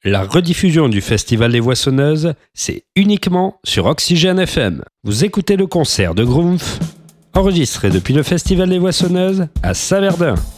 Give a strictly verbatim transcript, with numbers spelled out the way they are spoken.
La rediffusion du Festival des Voissonneuses, c'est uniquement sur Oxygène F M. Vous écoutez le concert de Grumpf, enregistré depuis le Festival des Voissonneuses à Saverdun.